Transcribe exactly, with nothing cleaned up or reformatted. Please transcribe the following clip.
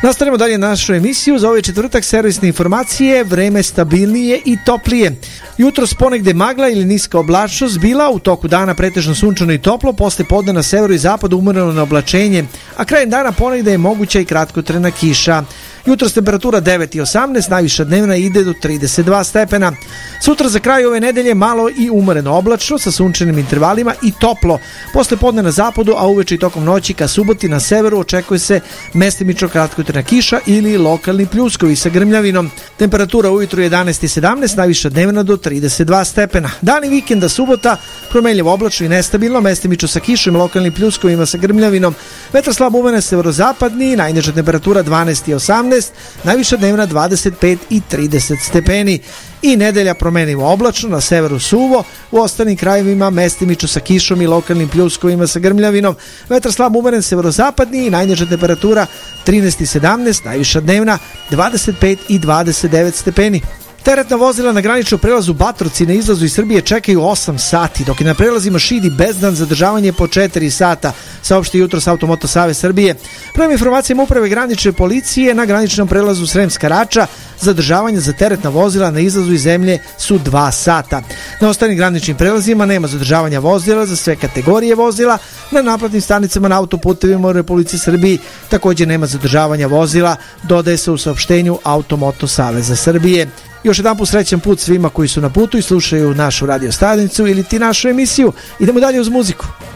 Nastavljamo dalje našu emisiju. Za ovaj četvrtak servisne informacije, vreme stabilnije i toplije. Jutros ponegde magla ili niska oblačnost bila, u toku dana pretežno sunčano i toplo, posle podne na severu i zapadu umereno na oblačenje, a krajem dana ponegde je moguća i kratkotrajna kiša. Jutros temperatura devet i osamnaest, najviša dnevna ide do trideset dva stepena. Sutra za kraj ove nedelje malo i umereno oblačno sa sunčanim intervalima i toplo. Posle podne na zapadu, a uveče i tokom noći ka suboti na severu očekuje se mestimično kratkotrajna kiša ili lokalni pljuskovi sa grmljavinom. Temperatura ujutru jedanaest i sedamnaest, najviša dnevna do trideset dva stepena. Dani vikenda subota promenljivo oblačno i nestabilno, mestimično sa kišom i lokalnim pljuskovima sa grmljavinom. Vetar slab umeren severozapadni, najniža temperatura dvanaest i osamnaest, najviša dnevna dvadeset pet i trideset stepeni. I nedelja promenljivo oblačno, na severu suvo, u ostalim krajevima mestimično sa kišom i lokalnim pljuskovima sa grmljavinom. Vetar slab umeren severozapadni i najniža temperatura trinaest i sedamnaest, najviša dnevna dvadeset pet i dvadeset devet stepeni. Teretna vozila na graničnom prelazu Batrovci na izlazu iz Srbije čekaju osam sati, dok je na prelazima Šid i Bezdan zadržavanje po četiri sata, saopšti jutros Automoto Savez Srbije. Prema informacijama uprave granične policije, na graničnom prelazu Sremska Rača zadržavanje za teretna vozila na izlazu iz zemlje su dva sata. Na ostalim graničnim prelazima nema zadržavanja vozila za sve kategorije vozila. Na naplatnim stanicama na autoputevima u Republici Srbiji također nema zadržavanja vozila, dodaje se u saopštenju Automoto Saveza Srbije. Još jedan put srećan put svima koji su na putu i slušaju našu radio stanicu ili ti našu emisiju. Idemo dalje uz muziku.